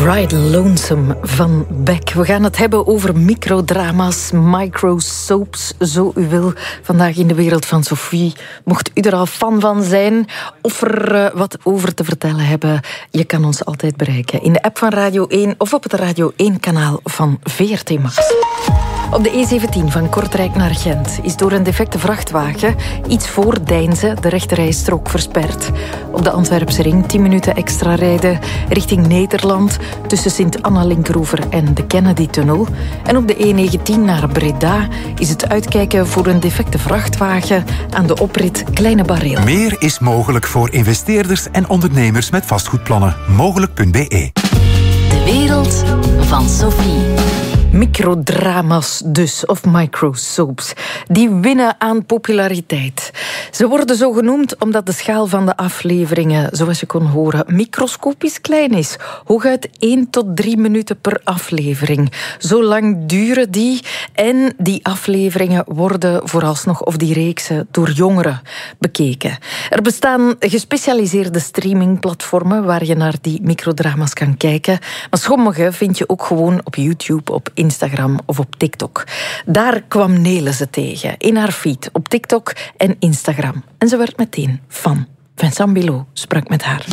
Ride Lonesome van Beck. We gaan het hebben over microdrama's, microsoaps, zo u wil. Vandaag in de wereld van Sophie. Mocht u er al fan van zijn of er wat over te vertellen hebben, je kan ons altijd bereiken. In de app van Radio 1 of op het Radio 1-kanaal van VRT Max. Op de E17 van Kortrijk naar Gent is door een defecte vrachtwagen iets voor Deinze de rechterrijstrook versperd. Op de Antwerpse ring 10 minuten extra rijden richting Nederland tussen Sint-Anna-Linkeroever en de Kennedy-tunnel. En op de E19 naar Breda is het uitkijken voor een defecte vrachtwagen aan de oprit Kleine Bareel. Meer is mogelijk voor investeerders en ondernemers met vastgoedplannen. Mogelijk.be. De wereld van Sophie. Microdrama's dus, of microsoaps, die winnen aan populariteit. Ze worden zo genoemd omdat de schaal van de afleveringen, zoals je kon horen, microscopisch klein is. Hooguit 1 tot 3 minuten per aflevering. Zo lang duren die en die afleveringen worden vooralsnog, of die reeksen, door jongeren bekeken. Er bestaan gespecialiseerde streamingplatformen waar je naar die microdrama's kan kijken, maar sommige vind je ook gewoon op YouTube, op Instagram of op TikTok. Daar kwam Nele ze tegen, in haar feed, op TikTok en Instagram. En ze werd meteen fan. Vincent Bilot sprak met haar.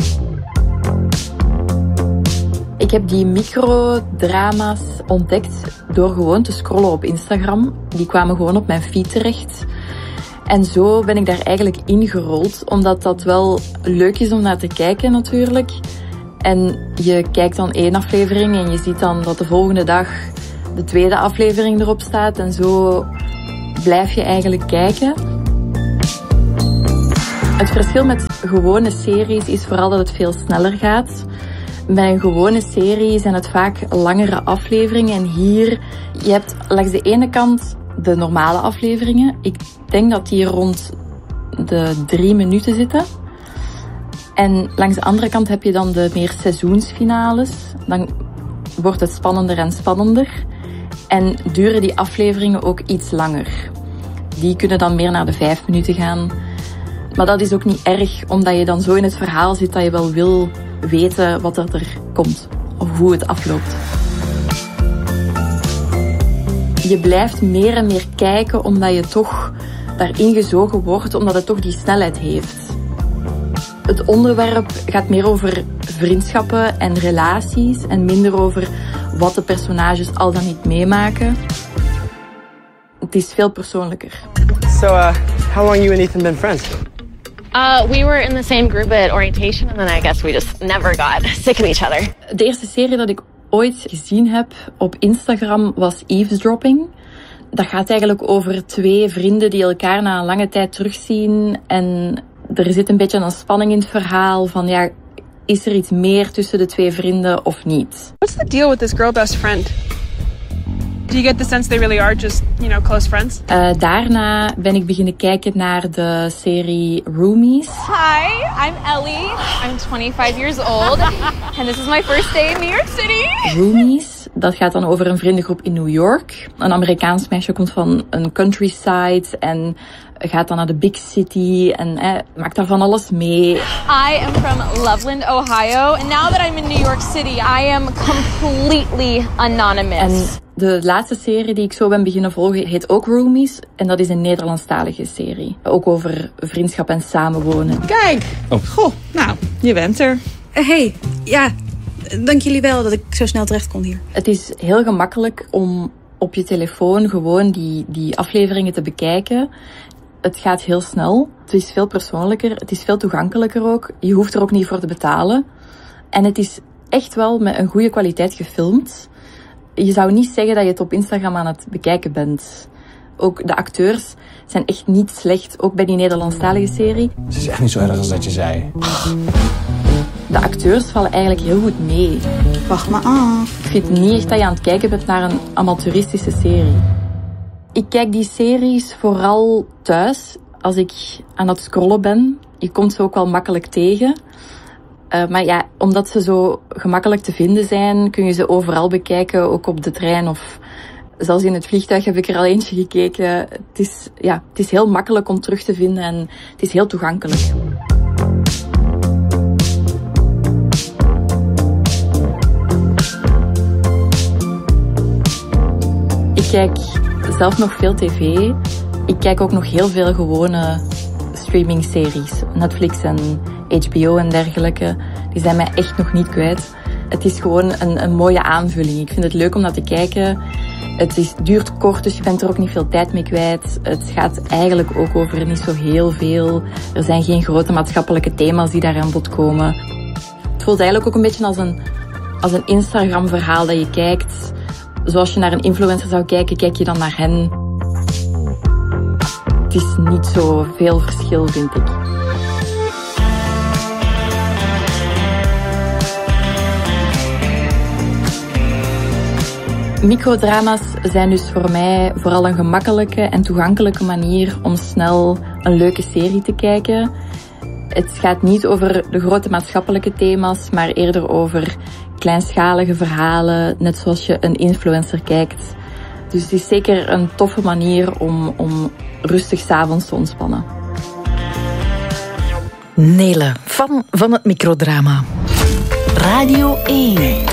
Ik heb die microdrama's ontdekt door gewoon te scrollen op Instagram. Die kwamen gewoon op mijn feed terecht. En zo ben ik daar eigenlijk ingerold, omdat dat wel leuk is om naar te kijken natuurlijk. En je kijkt dan 1 aflevering en je ziet dan dat de volgende dag de tweede aflevering erop staat. En zo blijf je eigenlijk kijken. Het verschil met gewone series is vooral dat het veel sneller gaat. Bij een gewone serie zijn het vaak langere afleveringen. En hier, je hebt langs de ene kant de normale afleveringen. Ik denk dat die rond de 3 minuten zitten. En langs de andere kant heb je dan de meer seizoensfinales. Dan wordt het spannender en spannender. En duren die afleveringen ook iets langer. Die kunnen dan meer naar de 5 minuten gaan. Maar dat is ook niet erg, omdat je dan zo in het verhaal zit dat je wel wil weten wat er komt. Of hoe het afloopt. Je blijft meer en meer kijken, omdat je toch daarin gezogen wordt, omdat het toch die snelheid heeft. Het onderwerp gaat meer over vriendschappen en relaties en minder over wat de personages al dan niet meemaken. Het is veel persoonlijker. So, how long you and Ethan been friends? We were in the same group at orientation and then I guess we just never got sick of each other. De eerste serie dat ik ooit gezien heb op Instagram was Eavesdropping. Dat gaat eigenlijk over 2 vrienden die elkaar na een lange tijd terugzien. En er zit een beetje een spanning in het verhaal van, ja, is er iets meer tussen de 2 vrienden of niet? What's the deal with this girl best friend? Do you get the sense they really are just, close friends? Daarna ben ik beginnen kijken naar de serie Roomies. Hi, I'm Ellie. I'm 25 years old. And this is my first day in New York City. Roomies, dat gaat dan over een vriendengroep in New York. Een Amerikaans meisje komt van een countryside en gaat dan naar de big city en maakt daar van alles mee. I am from Loveland, Ohio. And now that I'm in New York City, I am completely anonymous. En de laatste serie die ik zo ben beginnen volgen heet ook Roomies. En dat is een Nederlandstalige serie. Ook over vriendschap en samenwonen. Kijk! Oh. Goh, nou, je bent er. Hey, ja, dank jullie wel dat ik zo snel terecht kon hier. Het is heel gemakkelijk om op je telefoon gewoon die afleveringen te bekijken. Het gaat heel snel. Het is veel persoonlijker. Het is veel toegankelijker ook. Je hoeft er ook niet voor te betalen. En het is echt wel met een goede kwaliteit gefilmd. Je zou niet zeggen dat je het op Instagram aan het bekijken bent. Ook de acteurs zijn echt niet slecht, ook bij die Nederlandstalige serie. Het is echt niet zo erg als dat je zei. De acteurs vallen eigenlijk heel goed mee. Wacht maar af. Ik vind niet echt dat je aan het kijken bent naar een amateuristische serie. Ik kijk die series vooral thuis, als ik aan het scrollen ben. Je komt ze ook wel makkelijk tegen. Maar ja, omdat ze zo gemakkelijk te vinden zijn, kun je ze overal bekijken, ook op de trein of zelfs in het vliegtuig heb ik er al eentje gekeken. Het is heel makkelijk om terug te vinden en het is heel toegankelijk. kijk zelf nog veel tv. Ik kijk ook nog heel veel gewone streamingseries. Netflix en HBO en dergelijke. Die zijn mij echt nog niet kwijt. Het is gewoon een mooie aanvulling. Ik vind het leuk om naar te kijken. Het duurt kort, dus je bent er ook niet veel tijd mee kwijt. Het gaat eigenlijk ook over niet zo heel veel. Er zijn geen grote maatschappelijke thema's die daar aan bod komen. Het voelt eigenlijk ook een beetje als een Instagram-verhaal dat je kijkt. Zoals je naar een influencer zou kijken, kijk je dan naar hen. Het is niet zo veel verschil, vind ik. Microdrama's zijn dus voor mij vooral een gemakkelijke en toegankelijke manier om snel een leuke serie te kijken. Het gaat niet over de grote maatschappelijke thema's, maar eerder over kleinschalige verhalen, net zoals je een influencer kijkt. Dus het is zeker een toffe manier om rustig 's avonds te ontspannen. Nele, fan van het microdrama. Radio 1.